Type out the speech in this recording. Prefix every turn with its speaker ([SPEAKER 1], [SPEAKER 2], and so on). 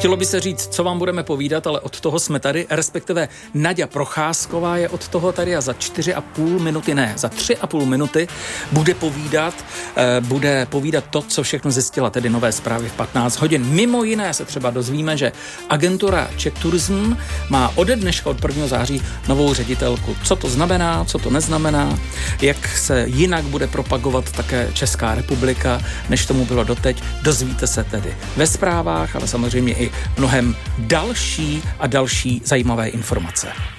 [SPEAKER 1] Chtělo by se říct, co vám budeme povídat, ale od toho jsme tady, respektive Naďa Procházková je od toho tady a za 4,5 minuty, ne, za 3,5 minuty bude povídat to, co všechno zjistila, tedy nové zprávy v 15 hodin. Mimo jiné se třeba dozvíme, že agentura Czech Tourism má ode dneška od 1. září novou ředitelku. Co to znamená, co to neznamená, jak se jinak bude propagovat také Česká republika, než tomu bylo doteď, dozvíte se tedy ve zprávách, ale samozřejmě i mnohem další a další zajímavé informace.